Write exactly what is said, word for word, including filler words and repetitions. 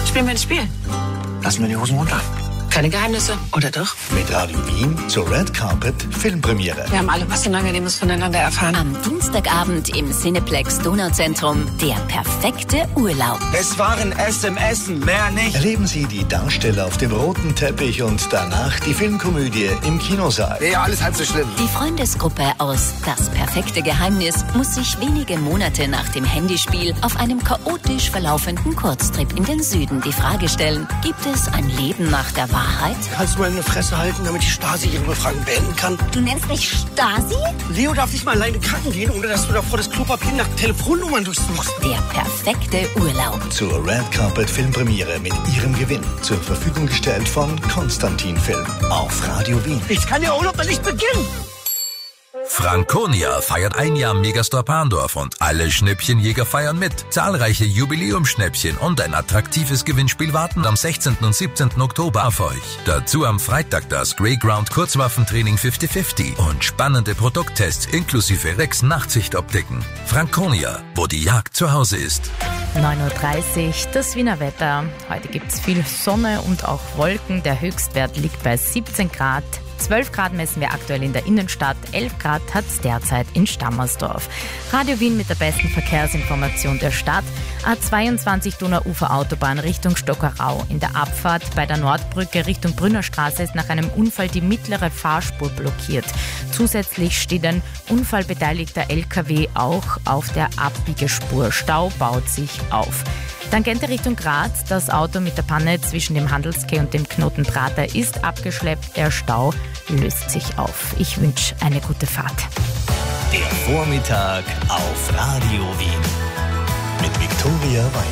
Spielen wir ein Spiel. Lassen wir die Hosen runter. Keine Geheimnisse, oder doch? Mit Radio Wien zur Red Carpet Filmpremiere. Wir haben alle was Unangenehmes voneinander erfahren. Am Dienstagabend im Cineplex Donauzentrum der perfekte Urlaub. Es waren S M S, mehr nicht. Erleben Sie die Darsteller auf dem roten Teppich und danach die Filmkomödie im Kinosaal. Nee, alles halb so schlimm. Die Freundesgruppe aus Das perfekte Geheimnis muss sich wenige Monate nach dem Handyspiel auf einem chaotisch verlaufenden Kurztrip in den Süden die Frage stellen, gibt es ein Leben nach der Wahrheit? Kannst du mal eine Fresse halten, damit die Stasi ihre Befragung beenden kann? Du nennst mich Stasi? Leo darf nicht mal alleine kacken gehen, ohne dass du davor das Klopapier nach Telefonnummern durchsuchst. Der perfekte Urlaub. Zur Red Carpet Filmpremiere mit Ihrem Gewinn. Zur Verfügung gestellt von Konstantin Film auf Radio Wien. Jetzt kann der Urlaub nicht beginnen. Franconia feiert ein Jahr Megastore Parndorf und alle Schnäppchenjäger feiern mit. Zahlreiche Jubiläumsschnäppchen und ein attraktives Gewinnspiel warten am sechzehnten und siebzehnten Oktober auf euch. Dazu am Freitag das Greyground Kurzwaffentraining fünfzig fünfzig und spannende Produkttests inklusive Rex Nachtsichtoptiken. Franconia, wo die Jagd zu Hause ist. neun Uhr dreißig, das Wiener Wetter. Heute gibt's viel Sonne und auch Wolken. Der Höchstwert liegt bei siebzehn Grad. zwölf Grad messen wir aktuell in der Innenstadt, elf Grad hat's derzeit in Stammersdorf. Radio Wien mit der besten Verkehrsinformation der Stadt. A zweiundzwanzig Donauufer Autobahn Richtung Stockerau. In der Abfahrt bei der Nordbrücke Richtung Brünnerstraße ist nach einem Unfall die mittlere Fahrspur blockiert. Zusätzlich steht ein unfallbeteiligter L K W auch auf der Abbiegespur. Stau baut sich auf. Tangente Richtung Graz, das Auto mit der Panne zwischen dem Handelskeh und dem Knoten Prater ist abgeschleppt. Der Stau löst sich auf. Ich wünsche eine gute Fahrt. Der Vormittag auf Radio Wien mit Viktoria Wein.